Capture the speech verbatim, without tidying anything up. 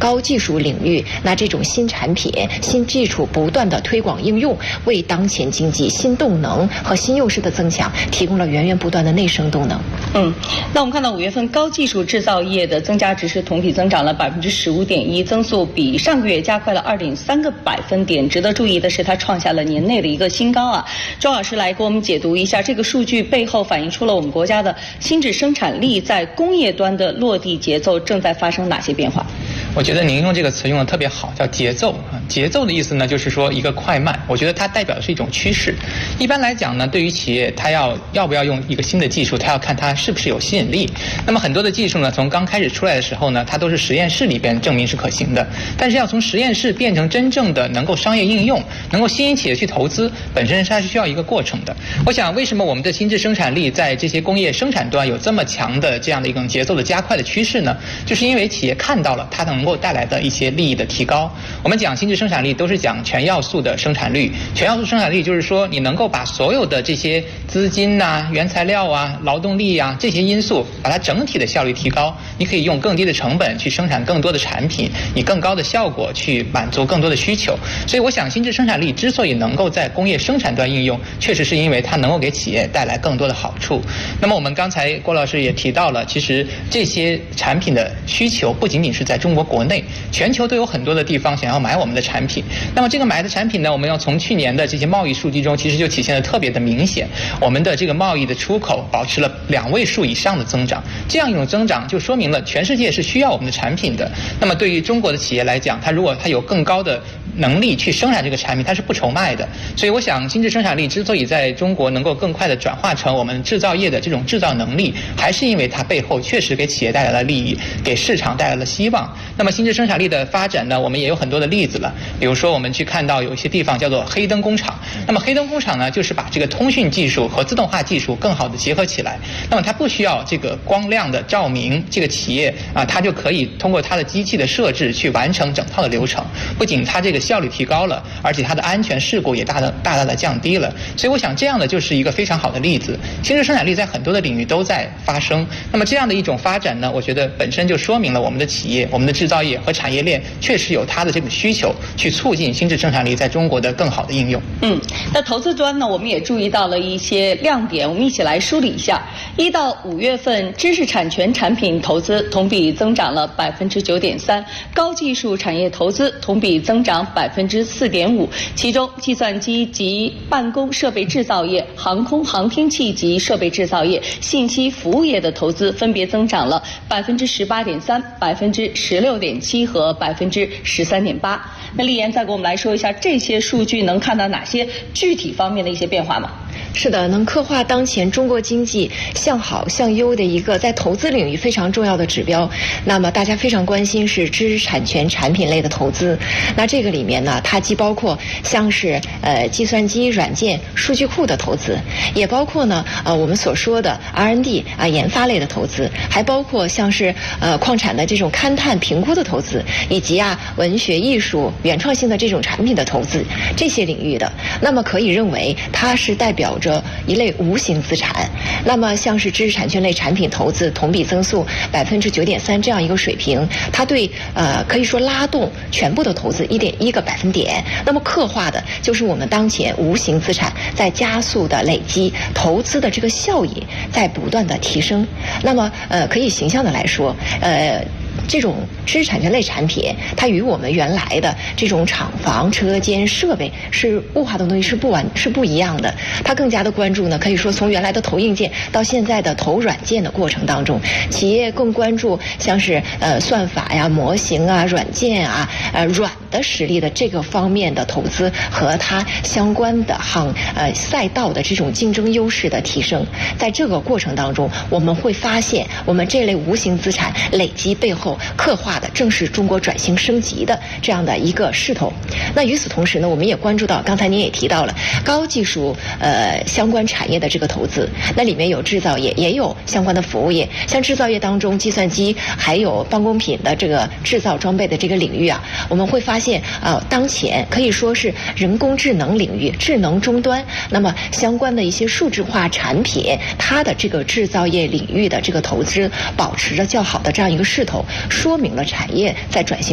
高技术领域，那这种新产品、新技术不断的推广应用，为当前经济新动能和新优势的增强提供了源源不断的内生动能。 嗯，那我们看到五月份高技术制造业的增加值是同比增长了百分之十五点一，增速比上个月加快了二点三个百分点。值得注意的是，它创下了年内的一个新高啊。周老师来给我们解读一下这个数据背后反映出了我们国家的新质生产力在工业端的落地节奏正在发生哪些变化？ 我觉得您用这个词用的特别好，叫节奏啊。节奏的意思呢，就是说一个快慢。我觉得它代表的是一种趋势。一般来讲呢，对于企业，它要要不要用一个新的技术，它要看它是不是有吸引力。那么很多的技术呢，从刚开始出来的时候呢，它都是实验室里边证明是可行的。但是要从实验室变成真正的能够商业应用，能够吸引企业去投资，本身它是需要一个过程的。我想，为什么我们的新质生产力在这些工业生产端有这么强的这样的一种节奏的加快的趋势呢？就是因为企业看到了它能够带来的一些利益的提高。我们讲新质生产力都是讲全要素的生产率，全要素生产率就是说你能够把所有的这些资金啊、原材料啊、劳动力啊这些因素，把它整体的效率提高。你可以用更低的成本去生产更多的产品，以更高的效果去满足更多的需求。所以我想，新质生产力之所以能够在工业生产端应用，确实是因为它能够给企业带来更多的好处。那么我们刚才郭老师也提到了，其实这些产品的需求不仅仅是在中国国内，全球都有很多的地方想要买我们的产品。那么这个买的产品呢，我们要从去年的这些贸易数据中，其实就体现得特别的明显。我们的这个贸易的出口保持了两位数以上的增长，这样一种增长就说明了全世界是需要我们的产品的。那么对于中国的企业来讲，它如果它有更高的能力去生产这个产品，它是不愁卖的。所以我想，新质生产力之所以在中国能够更快的转化成我们制造业的这种制造能力，还是因为它背后确实给企业带来了利益，给市场带来了希望。那么新质生产力的发展呢，我们也有很多的例子了。比如说我们去看到有一些地方叫做黑灯工厂，那么黑灯工厂呢，就是把这个通讯技术和自动化技术更好的结合起来。那么它不需要这个光亮的照明，这个企业啊，它就可以通过它的机器的设置去完成整套的流程。不仅它这个效率提高了，而且它的安全事故也大大大大的降低了。所以我想，这样的就是一个非常好的例子。新质生产力在很多的领域都在发生。那么这样的一种发展呢，我觉得本身就说明了我们的企业、我们的制造业和产业链确实有它的这个需求，去促进新质生产力在中国的更好的应用。 嗯，那投资端呢，我们也注意到了一些亮点，我们一起来梳理一下。一到五月份，知识产权产品投资同比增长了百分之九点三，高技术产业投资同比增长百分之四点五，其中计算机及办公设备制造业、航空航天器及设备制造业、信息服务业的投资分别增长了百分之十八点三、百分之十六点七和百分之十三点八。那丽妍再给我们来说一下这些数据能看到哪些具体方面的一些变化吗？ 是的，能刻画当前中国经济向好向优的一个在投资领域非常重要的指标。那么大家非常关心是知识产权产品类的投资。那这个里面呢，它既包括像是呃计算机软件、数据库的投资，也包括呢呃我们所说的 R and D 啊研发类的投资，还包括像是呃矿产的这种勘探评估的投资，以及啊文学艺术原创性的这种产品的投资，这些领域的。那么可以认为它是代表着一类无形资产。那么像是知识产权类产品投资同比增速百分之九点三这样一个水平，它对呃可以说拉动全部的投资一点一个百分点。那么刻画的就是我们当前无形资产在加速的累积，投资的这个效益在不断的提升。那么呃可以形象的来说，呃这种知识产权类产品，它与我们原来的这种厂房、车间、设备是物化的东西是不完是不一样的。它更加的关注呢，可以说从原来的投硬件到现在的投软件的过程当中，企业更关注像是呃算法呀、模型啊、软件啊、呃软的实力的这个方面的投资和它相关的行呃赛道的这种竞争优势的提升。在这个过程当中，我们会发现我们这类无形资产累积背后刻画的正是中国转型升级的这样的一个势头。那与此同时呢，我们也关注到，刚才您也提到了高技术呃相关产业的这个投资，那里面有制造业，也有相关的服务业。像制造业当中，计算机还有办公品的这个制造装备的这个领域啊，我们会发现啊、呃，当前可以说是人工智能领域、智能终端，那么相关的一些数字化产品，它的这个制造业领域的这个投资保持着较好的这样一个势头，说明了产业在转型